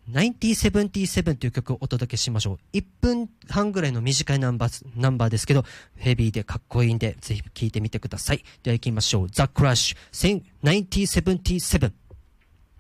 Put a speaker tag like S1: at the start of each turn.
S1: 1977という曲をお届けしましょう。1分半ぐらいの短いナンバーですけど、ヘビーでかっこいいんで、ぜひ聴いてみてください。では行きましょう。ザ・クラッシュ、1977。